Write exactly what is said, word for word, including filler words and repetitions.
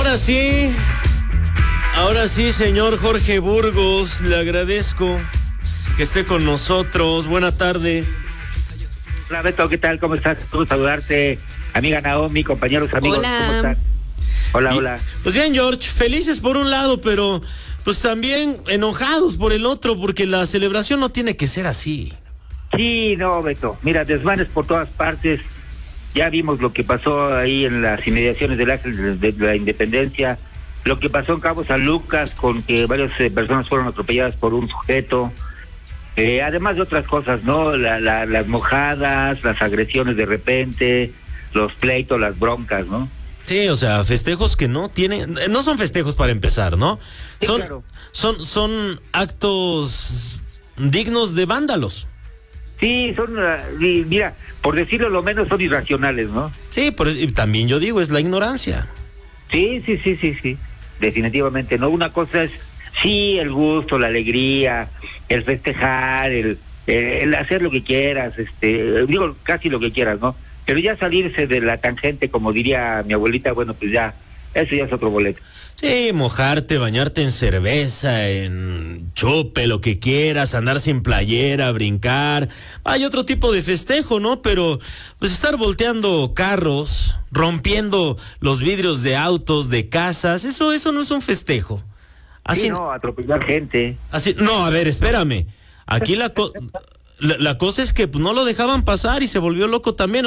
Ahora sí, ahora sí, señor Jorge Burgos, le agradezco que esté con nosotros. Buena tarde. Hola Beto, ¿qué tal? ¿Cómo estás? Gusto saludarte, amiga Naomi, compañeros, amigos. Hola. ¿Cómo están? Hola, Y, hola. Pues bien, George, felices por un lado, pero pues también enojados por el otro, porque la celebración no tiene que ser así. Sí, no, Beto. Mira, desmanes por todas partes. Ya vimos lo que pasó ahí en las inmediaciones del Ángel de, de la Independencia, lo que pasó en Cabo San Lucas, con que varias eh, personas fueron atropelladas por un sujeto. Eh, además de otras cosas, ¿no? La, la, las mojadas, las agresiones de repente, los pleitos, las broncas, ¿no? Sí, o sea, festejos que no tienen, no son festejos para empezar, ¿no? Sí, son, claro. son, son actos dignos de vándalos. Sí, son, uh, y mira, por decirlo lo menos, son irracionales, ¿no? Sí, por, y también yo digo, es la ignorancia. Sí, sí, sí, sí, sí, definitivamente, ¿no? Una cosa es, sí, el gusto, la alegría, el festejar, el, eh, el hacer lo que quieras, este, digo, casi lo que quieras, ¿no? Pero ya salirse de la tangente, como diría mi abuelita, bueno, pues ya, eso ya es otro boleto. Sí, mojarte, bañarte en cerveza, en chupe, lo que quieras, andar sin playera, brincar. Hay otro tipo de festejo, ¿no? Pero pues estar volteando carros, rompiendo los vidrios de autos, de casas, eso, eso no es un festejo. Así, Sí, no, atropellar gente. así, no, a ver, espérame. Aquí la, co- la, la cosa es que pues, no lo dejaban pasar y se volvió loco también.